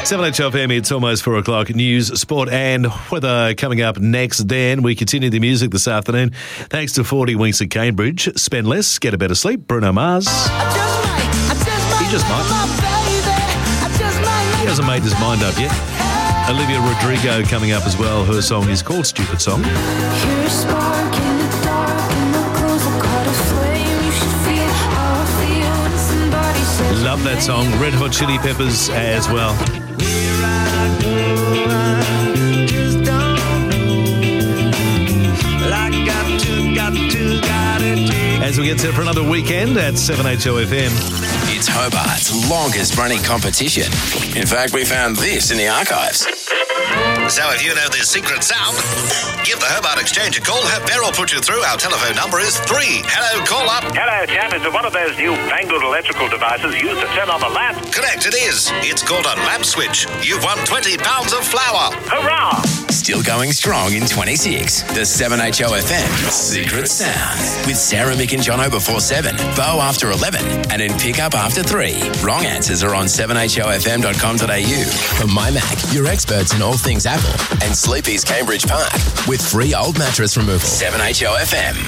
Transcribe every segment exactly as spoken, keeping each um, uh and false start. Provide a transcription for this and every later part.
seven H F M, it's almost four o'clock. News, sport and weather coming up next. Dan, we continue the music this afternoon. Thanks to forty Winks at Cambridge. Spend less, get a better sleep. Bruno Mars. He just might. He hasn't made his mind up yet. Olivia Rodrigo coming up as well. Her song is called Stupid Song. Love that song. Red Hot Chili Peppers as well. As we get set for another weekend at seven H O F M. It's Hobart's longest running competition. In fact, we found this in the archives. So if you know this secret sound, give the Hobart Exchange a call. Have Beryl put you through. Our telephone number is three. Hello, call up. Hello, chap. Is it one of those new fangled electrical devices used to turn on the lamp? Correct, it is. It's called a lamp switch. You've won twenty pounds of flour. Hurrah! Still going strong in twenty-six. The seven H O F M Secret Sound. With Sarah, Mick and Jono before seven, Bo after eleven, and in Pickup after three. Wrong answers are on seven H O F M dot com dot a u. From My Mac, your experts in all things Apple, and Sleepy's Cambridge Park, with free old mattress removal. seven H O F M.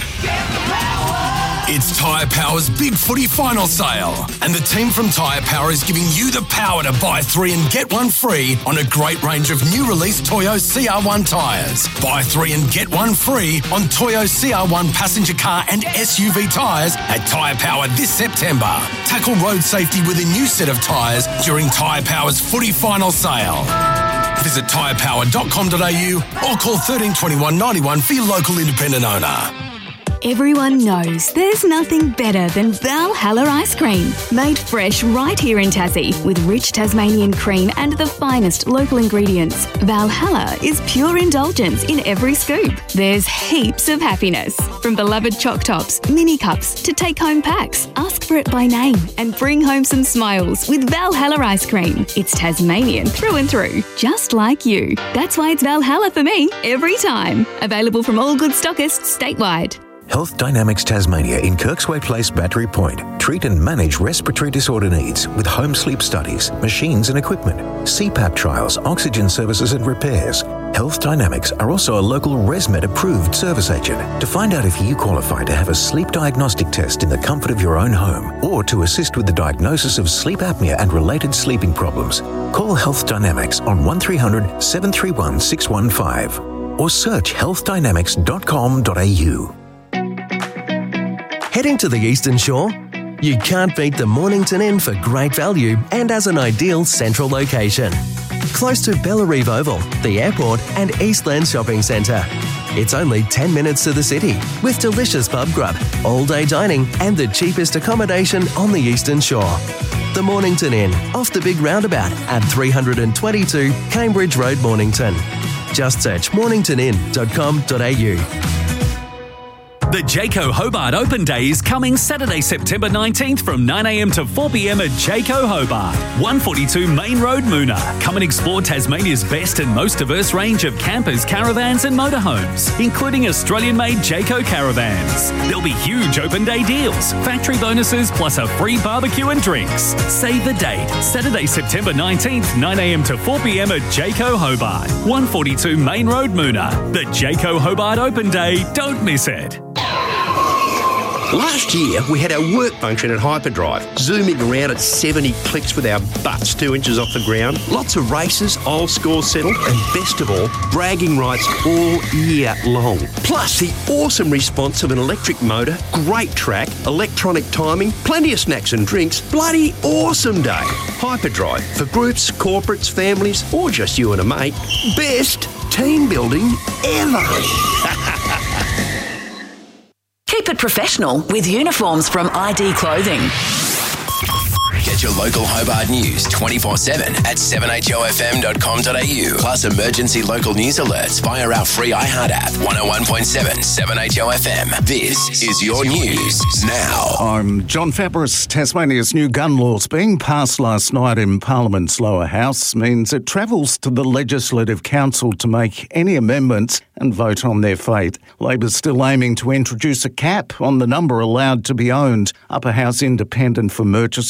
It's Tyre Power's Big Footy Final Sale, and the team from Tyre Power is giving you the power to buy three and get one free on a great range of new release Toyo C R one tyres. Buy three and get one free on Toyo C R one passenger car and S U V tyres at Tyre Power this September. Tackle road safety with a new set of tyres during Tyre Power's Footy Final Sale. Visit tyre power dot com dot a u or call thirteen twenty-one ninety-one for your local independent owner. Everyone knows there's nothing better than Valhalla ice cream. Made fresh right here in Tassie with rich Tasmanian cream and the finest local ingredients. Valhalla is pure indulgence in every scoop. There's heaps of happiness. From beloved choc tops, mini cups to take-home packs. Ask for it by name and bring home some smiles with Valhalla ice cream. It's Tasmanian through and through, just like you. That's why it's Valhalla for me every time. Available from all good stockists statewide. Health Dynamics Tasmania in Kirksway Place, Battery Point. Treat and manage respiratory disorder needs with home sleep studies, machines and equipment, C PAP trials, oxygen services and repairs. Health Dynamics are also a local ResMed approved service agent. To find out if you qualify to have a sleep diagnostic test in the comfort of your own home or to assist with the diagnosis of sleep apnea and related sleeping problems, call Health Dynamics on one three hundred seven three one six one five or search health dynamics dot com dot a u. Heading to the Eastern Shore? You can't beat the Mornington Inn for great value and as an ideal central location. Close to Bellarive Oval, the airport and Eastland Shopping Centre. It's only ten minutes to the city with delicious pub grub, all-day dining and the cheapest accommodation on the Eastern Shore. The Mornington Inn, off the big roundabout at three twenty-two Cambridge Road, Mornington. Just search mornington inn dot com dot a u. The Jayco Hobart Open Day is coming Saturday, September nineteenth from nine a m to four p m at Jayco Hobart, one forty-two Main Road, Moona. Come and explore Tasmania's best and most diverse range of campers, caravans and motorhomes, including Australian-made Jayco caravans. There'll be huge open day deals, factory bonuses plus a free barbecue and drinks. Save the date, Saturday, September nineteenth, nine a m to four p m at Jayco Hobart, one forty-two Main Road, Moona. The Jayco Hobart Open Day, don't miss it. Last year, we had our work function at Hyperdrive, zooming around at seventy clicks with our butts two inches off the ground. Lots of races, old scores settled, and best of all, bragging rights all year long. Plus, the awesome response of an electric motor, great track, electronic timing, plenty of snacks and drinks. Bloody awesome day. Hyperdrive, for groups, corporates, families, or just you and a mate. Best team building ever. Keep it professional with uniforms from I D Clothing. Get your local Hobart news twenty-four seven at seven h o f m dot com dot a u. Plus emergency local news alerts via our free iHeart app. one oh one point seven seven H O F M. This is your news now. I'm John Fabris. Tasmania's new gun laws being passed last night in Parliament's lower house means it travels to the Legislative Council to make any amendments and vote on their fate. Labor's still aiming to introduce a cap on the number allowed to be owned. Upper House Independent for Murchison Ruth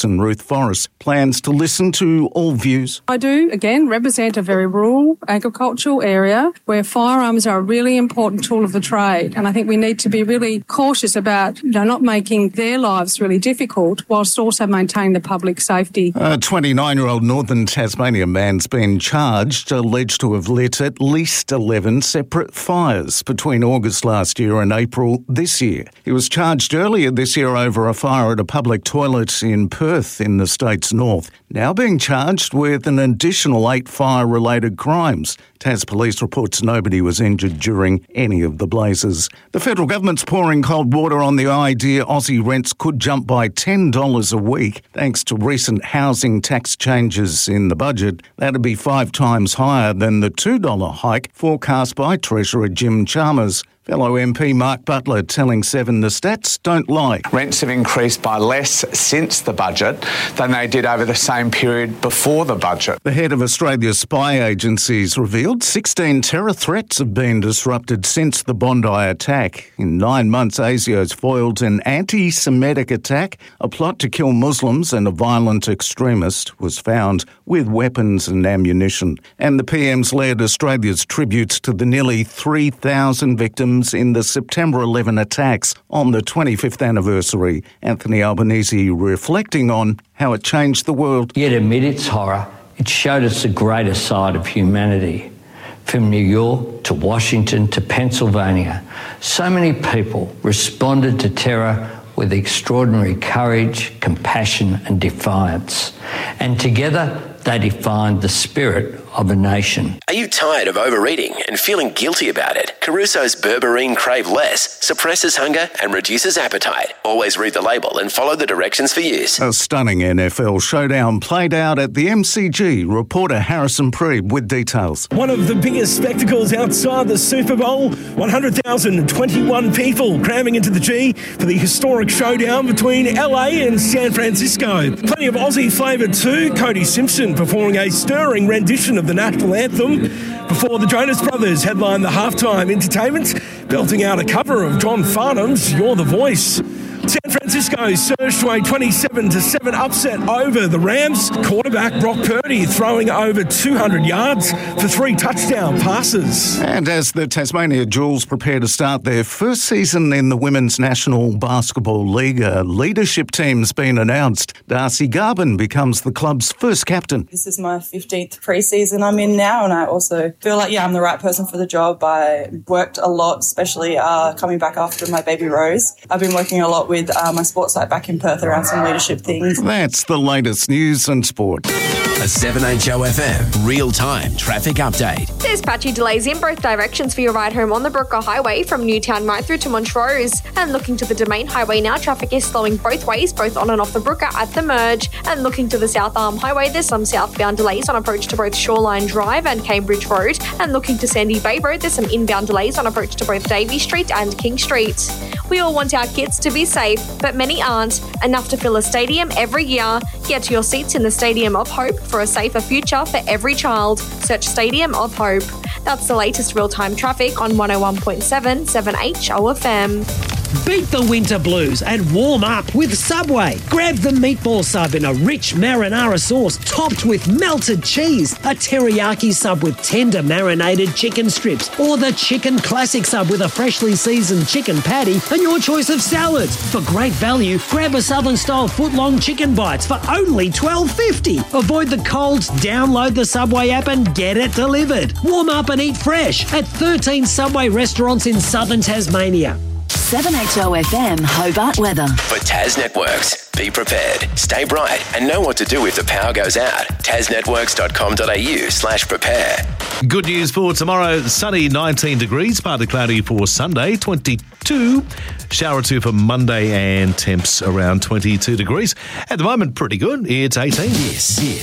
Forrest plans to listen to all views. I do, again, represent a very rural agricultural area where firearms are a really important tool of the trade. And I think we need to be really cautious about, you know, not making their lives really difficult whilst also maintaining the public safety. A twenty-nine-year-old Northern Tasmania man's been charged, alleged to have lit at least eleven separate fires between August last year and April this year. He was charged earlier this year over a fire at a public toilet in Perth in the state's north. Now being charged with an additional eight fire-related crimes. Tas Police reports nobody was injured during any of the blazes. The federal government's pouring cold water on the idea Aussie rents could jump by ten dollars a week thanks to recent housing tax changes in the budget. That'd be five times higher than the two dollars hike forecast by Treasurer Jim Chalmers. Fellow M P Mark Butler telling Seven the stats don't lie. Rents have increased by less since the budget than they did over the same period before the budget. The head of Australia's spy agencies revealed sixteen terror threats have been disrupted since the Bondi attack. In nine months, ASIO's foiled an anti-Semitic attack. A plot to kill Muslims and a violent extremist was found with weapons and ammunition. And the P M's led Australia's tributes to the nearly three thousand victims in the September eleventh attacks on the twenty-fifth anniversary. Anthony Albanese reflecting on how it changed the world. Yet amid its horror, it showed us the greater side of humanity. From New York to Washington to Pennsylvania, so many people responded to terror with extraordinary courage, compassion and defiance. And together, they defined the spirit of a nation. Are you tired of overeating and feeling guilty about it? Caruso's Berberine Crave Less suppresses hunger and reduces appetite. Always read the label and follow the directions for use. A stunning N F L showdown played out at the M C G. Reporter Harrison Preeb with details. One of the biggest spectacles outside the Super Bowl. one hundred thousand twenty-one people cramming into the G for the historic showdown between L A and San Francisco. Plenty of Aussie flavour too. Cody Simpson performing a stirring rendition of the national anthem before the Jonas Brothers headlined the halftime entertainment, belting out a cover of John Farnham's You're the Voice. San Francisco surged to a twenty-seven to seven upset over the Rams. Quarterback Brock Purdy throwing over two hundred yards for three touchdown passes. And as the Tasmania Jewels prepare to start their first season in the Women's National Basketball League, a leadership team's been announced. Darcy Garvin becomes the club's first captain. This is my fifteenth pre-season I'm in now, and I also feel like, yeah, I'm the right person for the job. I worked a lot, especially uh, coming back after my baby Rose. I've been working a lot with uh, my sports site back in Perth around some leadership things. That's the latest news and sport. A seven H O F M real-time traffic update. There's patchy delays in both directions for your ride home on the Brooker Highway from Newtown right through to Montrose. And looking to the Domain Highway now, traffic is slowing both ways, both on and off the Brooker at the merge. And looking to the South Arm Highway, there's some southbound delays on approach to both Shoreline Drive and Cambridge Road. And looking to Sandy Bay Road, there's some inbound delays on approach to both Davey Street and King Street. We all want our kids to be safe, but many aren't. Enough to fill a stadium every year. Get your seats in the Stadium of Hope for a safer future for every child. Search Stadium of Hope. That's the latest real-time traffic on one oh one point seven seven H O F M. Beat the winter blues and warm up with Subway. Grab the meatball sub in a rich marinara sauce topped with melted cheese, a teriyaki sub with tender marinated chicken strips, or the chicken classic sub with a freshly seasoned chicken patty and your choice of salads. For great value, grab a Southern-style foot-long chicken bites for only twelve fifty. Avoid the cold, download the Subway app and get it delivered. Warm up and eat fresh at thirteen Subway restaurants in southern Tasmania. seven H O F M Hobart weather. For Tas Networks, be prepared, stay bright, and know what to do if the power goes out. tasnetworks.com.au slash prepare. Good news for tomorrow. Sunny, nineteen degrees, partly cloudy for Sunday, twenty-two. Shower or two for Monday, and temps around twenty-two degrees. At the moment, pretty good. It's eighteen. Yes, yes.